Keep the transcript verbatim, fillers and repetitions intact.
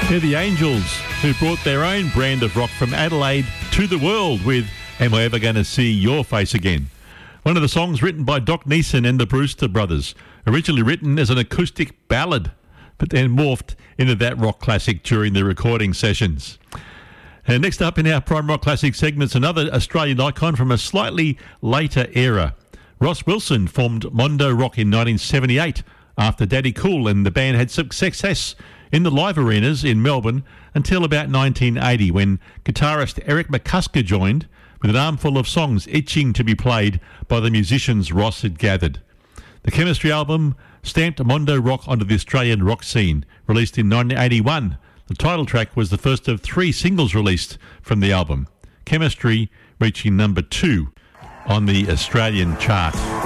They're the Angels, who brought their own brand of rock from Adelaide to the world with Am I Ever Gonna See Your Face Again? One of the songs written by Doc Neeson and the Brewster Brothers, originally written as an acoustic ballad, but then morphed into that rock classic during the recording sessions. And next up in our Prime Rock Classic segments, another Australian icon from a slightly later era. Ross Wilson formed Mondo Rock in nineteen seventy-eight after Daddy Cool and the band had some success in the live arenas in Melbourne until about nineteen eighty, when guitarist Eric McCusker joined with an armful of songs itching to be played by the musicians Ross had gathered. The Chemistry album stamped Mondo Rock onto the Australian rock scene, released in nineteen eighty-one. The title track was the first of three singles released from the album, Chemistry reaching number two on the Australian chart.